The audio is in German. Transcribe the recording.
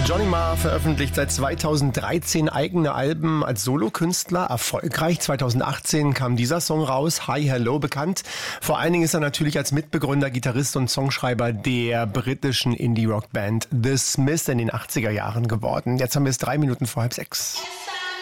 Johnny Marr veröffentlicht seit 2013 eigene Alben als Solokünstler, erfolgreich. 2018 kam dieser Song raus, Hi Hello, bekannt. Vor allen Dingen ist er natürlich als Mitbegründer, Gitarrist und Songschreiber der britischen Indie-Rock-Band The Smiths in den 80er Jahren geworden. Jetzt haben wir es 3 Minuten vor 5:30.